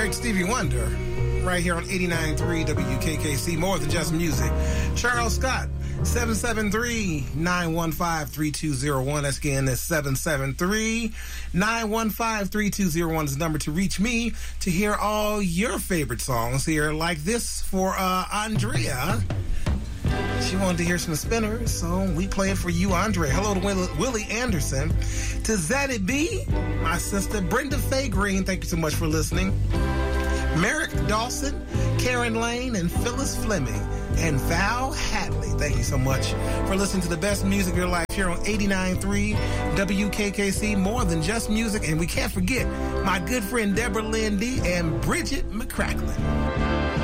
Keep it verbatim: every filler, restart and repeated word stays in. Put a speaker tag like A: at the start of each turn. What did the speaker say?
A: great Stevie Wonder, right here on eighty-nine point three W K K C, more than just music. Charles Scott, seven seven three, nine one five, three two zero one. That's again, that's seven seven three, nine one five, three two zero one is the number to reach me to hear all your favorite songs here, like this for uh, Andrea. She wanted to hear some Spinners, so we play it for you, Andre. Hello to Will- Willie Anderson. To Zaddy B, my sister, Brenda Faye Green, thank you so much for listening. Merrick Dawson, Karen Lane, and Phyllis Fleming, and Val Hadley, thank you so much for listening to the best music of your life here on eighty-nine point three W K K C, more than just music. And we can't forget my good friend Deborah Lindy and Bridget McCracklin.